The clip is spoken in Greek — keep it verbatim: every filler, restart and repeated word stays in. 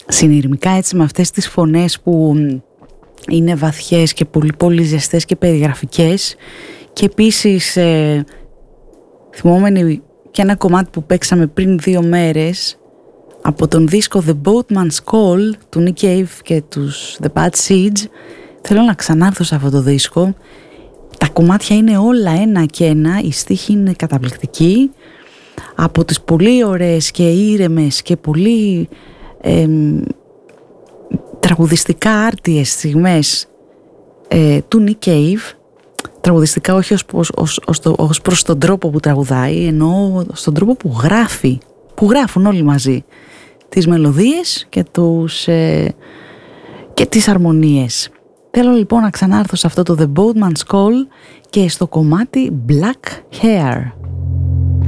συνειρμικά, έτσι, με αυτές τις φωνές που είναι βαθιές και πολύ πολύ ζεστές και περιγραφικές. Και επίσης ε, θυμόμενοι και ένα κομμάτι που παίξαμε πριν δύο μέρες από τον δίσκο The Boatman's Call του Nick Cave και τους The Bad Seeds. Θέλω να ξανάρθω σε αυτό το δίσκο. Τα κομμάτια είναι όλα ένα και ένα, οι στίχοι είναι καταπληκτικοί. Από τις πολύ ωραίες και ήρεμες και πολύ ε, τραγουδιστικά άρτιες στιγμές ε, του Nick Cave. Τραγουδιστικά όχι ως, ως, ως, ως, το, ως προς τον τρόπο που τραγουδάει, ενώ στον τρόπο που γράφει, που γράφουν όλοι μαζί τις μελωδίες και, τους, ε, και τις αρμονίες. Θέλω λοιπόν να ξανάρθω σε αυτό το The Boatman's Call και στο κομμάτι Black Hair.